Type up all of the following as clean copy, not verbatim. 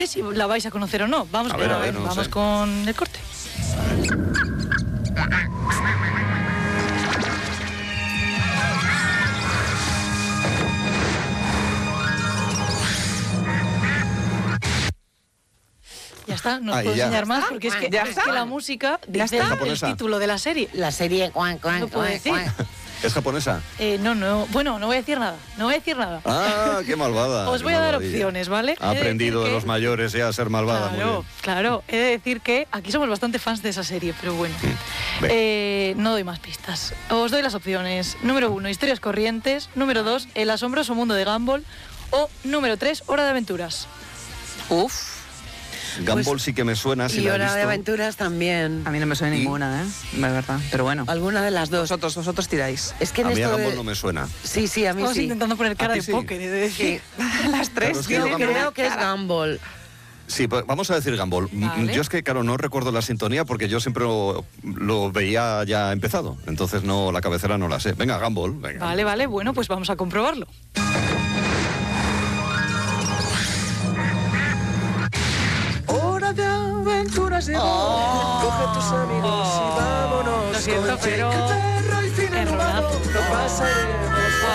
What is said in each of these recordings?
si la vais a conocer o no. Vamos, vamos con el corte. Ya está, no os puedo enseñar más porque es que la música dice el título de la serie. La serie no puedo decir. ¿Es japonesa? No, bueno, no voy a decir nada. Ah, qué malvada. Os voy a dar opciones, ¿vale? Ha aprendido de los mayores ya a ser malvada. Claro, he de decir que aquí somos bastante fans de esa serie, pero bueno. No doy más pistas. Os doy las opciones. Número 1, Historias corrientes. Número 2, El asombroso mundo de Gumball. O número 3, Hora de aventuras. Uf. Gumball pues, sí que me suena, si y la he Hora visto. de aventuras también. A mí no me suena ninguna, de verdad. Pero bueno. Alguna de las dos. Vosotros tiráis. Es que a mí a Gumball no me suena. Sí, a mí Estamos sí. intentando poner cara de póker, es decir. Las tres. Claro, es que creo que es Gumball. Sí, pues vamos a decir Gumball. Vale. Yo es que, claro, no recuerdo la sintonía porque yo siempre lo veía ya empezado. Entonces la cabecera no la sé. Venga, Gumball. Venga. Vale, bueno, pues vamos a comprobarlo. Hora de aventuras de coge tus amigos y vámonos. Lo siento, pero errorazo. Lo pasaremos.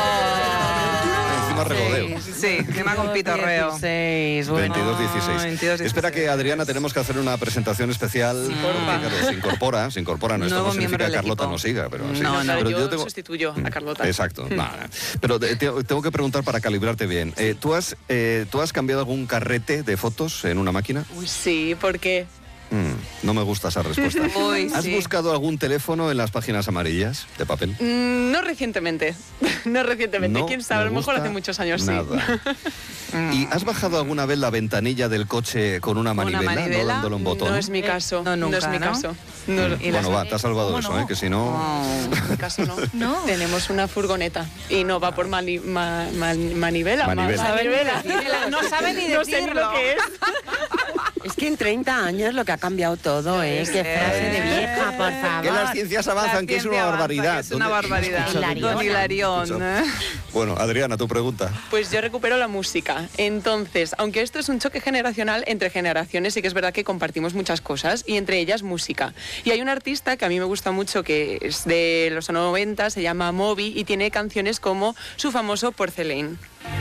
Regodeo. Sí, encima con pitorreo. 22-16. Espera que, Adriana, tenemos que hacer una presentación especial. Porque, claro, se incorpora. Esto no significa que Carlota no siga. Pero, pero yo sustituyo a Carlota. Exacto. Pero tengo que preguntar para calibrarte bien. ¿Tú has cambiado algún carrete de fotos en una máquina? Uy, sí, ¿por qué? No me gusta esa respuesta. ¿Has buscado algún teléfono en las páginas amarillas de papel? No recientemente. No, quién sabe, a lo mejor hace muchos años nada. ¿Y has bajado alguna vez la ventanilla del coche con una manivela, no dándole un botón? No es mi caso. No es mi caso. Bueno, te has salvado eso, que si no... En mi caso no. Tenemos una furgoneta y no va por manivela. Manivela. No sabe ni decirlo. No sé ni lo que es. Es que en 30 años lo que ha cambiado todo, ¿eh? Qué frase de vieja, por favor. Que las ciencias avanzan, que es una barbaridad. Es una barbaridad. Don Hilarión. Bueno, Adriana, tu pregunta. Pues yo recupero la música. Entonces, aunque esto es un choque generacional entre generaciones, sí que es verdad que compartimos muchas cosas, y entre ellas música. Y hay un artista que a mí me gusta mucho, que es de los 90, se llama Moby, y tiene canciones como su famoso Porcelain.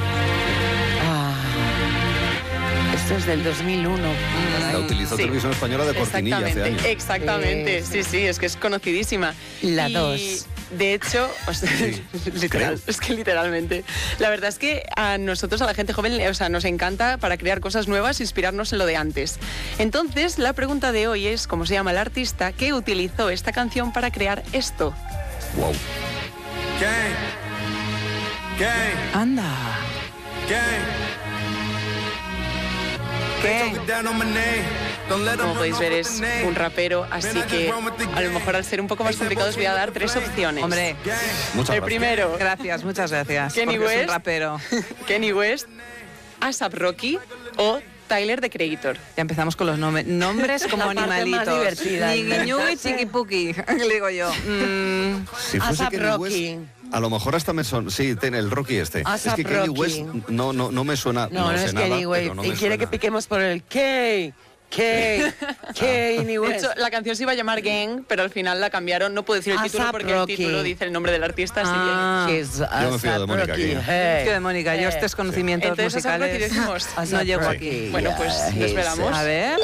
Esto es del 2001. La utilizó Televisión Española de cortinilla hace años. Exactamente, sí, es que es conocidísima. La 2. De hecho, es que literalmente. La verdad es que a nosotros, a la gente joven, nos encanta para crear cosas nuevas, inspirarnos en lo de antes. Entonces, la pregunta de hoy es, ¿cómo se llama el artista que utilizó esta canción para crear esto? Wow. Anda. Como podéis ver, es un rapero, así que a lo mejor al ser un poco más complicado os voy a dar 3 opciones. Hombre, el primero. Muchas gracias. Kenny West, West, es un rapero. Kenny West, A$AP Rocky o Tyler, The Creator. Ya empezamos con los nombres como animalitos. Ñigui, chiquipuki, le digo yo. Si fuese Kenny West, a lo mejor hasta me son... Sí, tiene el Rocky este. A$AP es que Kenny West no me suena... No es Kenny West. Y quiere que piquemos por el Kenny West. De hecho, la canción se iba a llamar Gang, pero al final la cambiaron. No puedo decir el título porque el título dice el nombre del artista. Yo me fío de Mónica aquí. Fío de Mónica, yo estos conocimientos musicales no llego aquí. Bueno, pues desvelamos. A ver.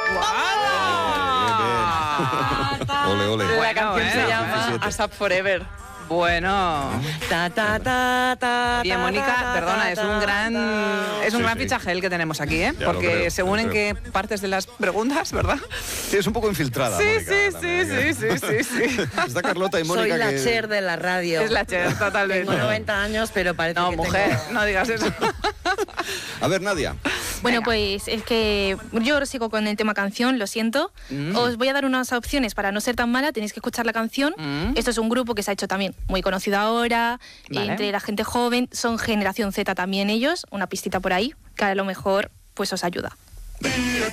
Ole. La canción se llama A$AP Forever. Bueno, bien, Mónica, perdona, es un gran fichaje el que tenemos aquí, ¿eh? Ya porque según en qué partes de las preguntas, ¿verdad? Sí, es un poco infiltrada. Sí. Está Carlota y Mónica. Soy la Cher de la radio. Es la Cher, totalmente. Tengo 90 años, pero parece no, que mujer, no digas eso. A ver, Nadia. Bueno, pues es que yo sigo con el tema canción, lo siento. Os voy a dar unas opciones para no ser tan mala, tenéis que escuchar la canción. Esto es un grupo que se ha hecho también muy conocido ahora, entre la gente joven, son generación Z también ellos, una pistita por ahí, que a lo mejor pues os ayuda. Día